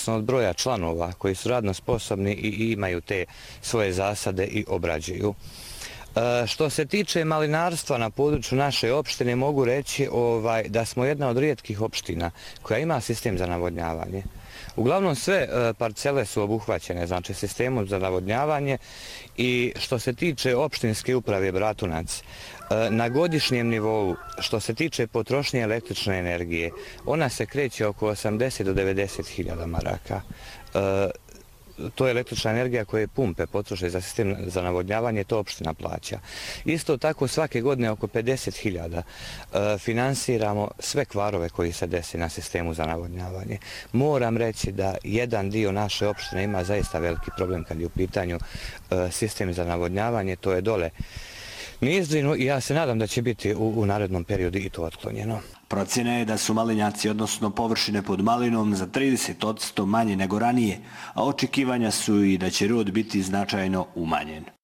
zavisno od broja članova koji su radno sposobni i imaju te svoje zasade i obrađuju. Što se tiče malinarstva na području naše opštine, mogu reći da smo jedna od rijetkih opština koja ima sistem za navodnjavanje. Uglavnom sve parcele su obuhvaćene, znači sistemom za navodnjavanje, i što se tiče opštinske uprave Bratunac, na godišnjem nivou, što se tiče potrošnje električne energije, ona se kreće oko 80 do 90 hiljada maraka. To je električna energija koje pumpe potroše za sistem za navodnjavanje, to opština plaća. Isto tako svake godine oko 50.000 finansiramo sve kvarove koji se desi na sistemu za navodnjavanje. Moram reći da jedan dio naše opštine ima zaista veliki problem kad je u pitanju sistem za navodnjavanje, to je dole Nizdrinu, i ja se nadam da će biti u narednom periodu i to otklonjeno. Procjena je da su malinjaci, odnosno površine pod malinom, za 30% manje nego ranije, a očekivanja su i da će rod biti značajno umanjen.